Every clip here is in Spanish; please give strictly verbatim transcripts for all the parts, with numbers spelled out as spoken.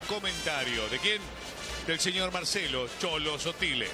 comentario. ¿De quién? Del señor Marcelo Cholo Sotile.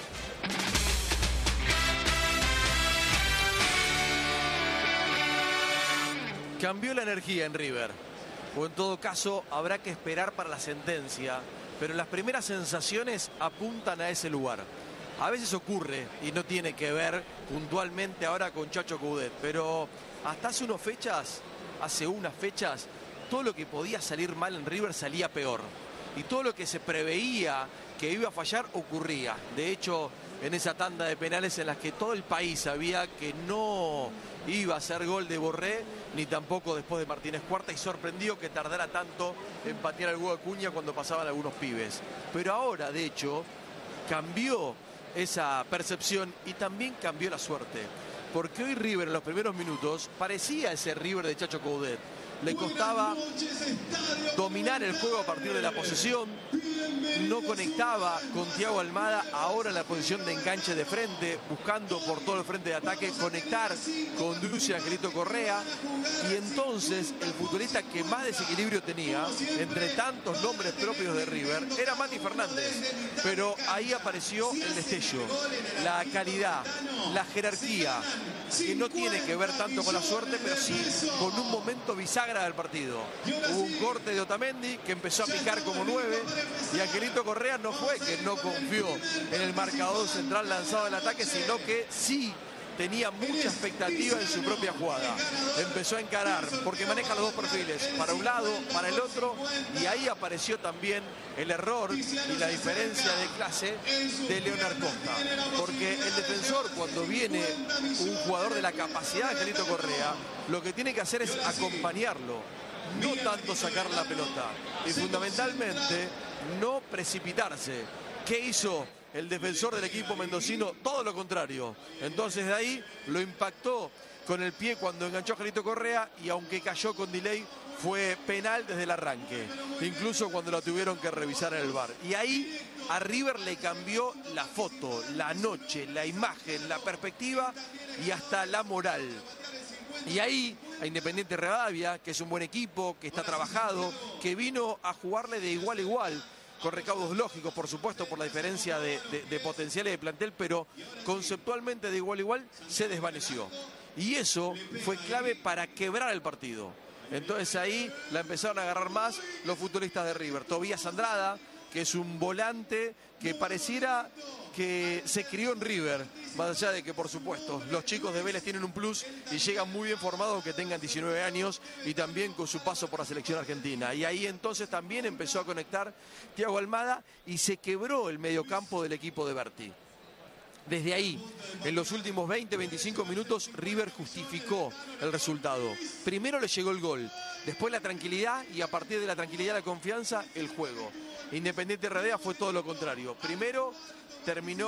Cambió la energía en River, o en todo caso habrá que esperar para la sentencia, pero las primeras sensaciones apuntan a ese lugar. A veces ocurre, y no tiene que ver puntualmente ahora con Chacho Coudet, pero hasta hace unas fechas, hace unas fechas, todo lo que podía salir mal en River salía peor. Y todo lo que se preveía que iba a fallar ocurría. De hecho, en esa tanda de penales en las que todo el país sabía que no iba a ser gol de Borré, ni tampoco después de Martínez Cuarta, y sorprendió que tardara tanto en patear el huevo de Acuña cuando pasaban algunos pibes. Pero ahora, de hecho, cambió esa percepción y también cambió la suerte. Porque hoy River en los primeros minutos parecía ese River de Chacho Coudet. Le costaba dominar el juego a partir de la posesión, no conectaba con Thiago Almada, ahora en la posición de enganche de frente, buscando por todo el frente de ataque conectar con Drusi y Angelito Correa, y entonces el futbolista que más desequilibrio tenía, entre tantos nombres propios de River, era Mati Fernández, pero ahí apareció el destello, la calidad, la jerarquía, que no tiene que ver tanto con la suerte, pero sí con un momento bisagra del partido. Hubo un corte de Otamendi que empezó a picar como nueve, y Angelito Correa no fue que no confió en el marcador central lanzado del ataque, sino que sí tenía mucha expectativa en su propia jugada. Empezó a encarar, porque maneja los dos perfiles, para un lado, para el otro, y ahí apareció también el error y la diferencia de clase de Leonard Costa. Porque el defensor, cuando viene un jugador de la capacidad de Angelito Correa, lo que tiene que hacer es acompañarlo, no tanto sacar la pelota. Y fundamentalmente, no precipitarse. ¿Qué hizo el defensor del equipo mendocino? Todo lo contrario. Entonces de ahí lo impactó con el pie cuando enganchó a Angelito Correa, y aunque cayó con delay, fue penal desde el arranque, incluso cuando lo tuvieron que revisar en el V A R. Y ahí a River le cambió la foto, la noche, la imagen, la perspectiva y hasta la moral. Y ahí a Independiente Rivadavia, que es un buen equipo, que está trabajado, que vino a jugarle de igual a igual, con recaudos lógicos, por supuesto, por la diferencia de, de, de potenciales de plantel, pero conceptualmente de igual a igual, se desvaneció. Y eso fue clave para quebrar el partido. Entonces ahí la empezaron a agarrar más los futbolistas de River. Tobías Andrada, que es un volante que pareciera que se crió en River, más allá de que, por supuesto, los chicos de Vélez tienen un plus y llegan muy bien formados, aunque tengan diecinueve años, y también con su paso por la selección argentina. Y ahí entonces también empezó a conectar Thiago Almada y se quebró el mediocampo del equipo de Berti. Desde ahí, en los últimos veinte, veinticinco minutos, River justificó el resultado. Primero le llegó el gol, después la tranquilidad, y a partir de la tranquilidad, la confianza, el juego. Independiente Rivadavia fue todo lo contrario. Primero terminó,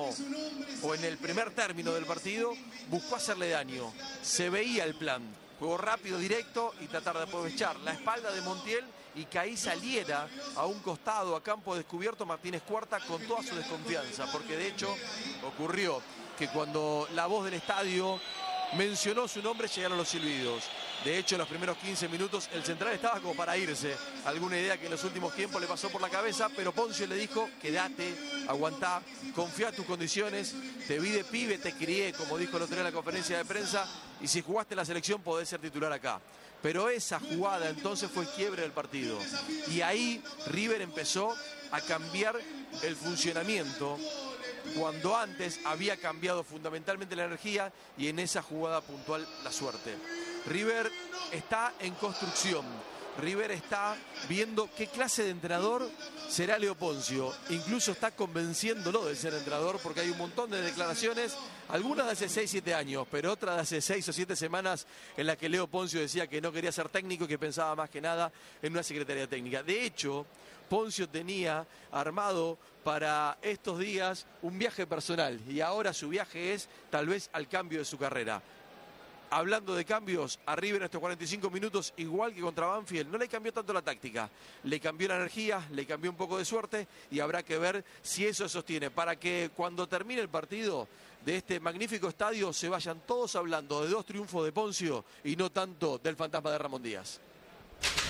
o en el primer término del partido, buscó hacerle daño. Se veía el plan. Juego rápido, directo, y tratar de aprovechar la espalda de Montiel y que ahí saliera a un costado, a campo descubierto, Martínez Cuarta con toda su desconfianza. Porque de hecho ocurrió que cuando la voz del estadio mencionó su nombre, llegaron los silbidos. De hecho, en los primeros quince minutos el central estaba como para irse. Alguna idea que en los últimos tiempos le pasó por la cabeza, pero Poncio le dijo: quédate, aguantá, confía en tus condiciones, te vi de pibe, te crié, como dijo el otro día en la conferencia de prensa, y si jugaste en la selección podés ser titular acá. Pero esa jugada entonces fue quiebre del partido. Y ahí River empezó a cambiar el funcionamiento, cuando antes había cambiado fundamentalmente la energía y en esa jugada puntual la suerte. River está en construcción. River está viendo qué clase de entrenador será Leo Poncio. Incluso está convenciéndolo de ser entrenador, porque hay un montón de declaraciones, algunas de hace seis, siete años, pero otras de hace seis o siete semanas en las que Leo Poncio decía que no quería ser técnico y que pensaba más que nada en una secretaría técnica. De hecho, Poncio tenía armado para estos días un viaje personal, y ahora su viaje es tal vez al cambio de su carrera. Hablando de cambios, a River en estos cuarenta y cinco minutos, igual que contra Banfield, no le cambió tanto la táctica, le cambió la energía, le cambió un poco de suerte, y habrá que ver si eso se sostiene, para que cuando termine el partido de este magnífico estadio se vayan todos hablando de dos triunfos de Poncio y no tanto del fantasma de Ramón Díaz.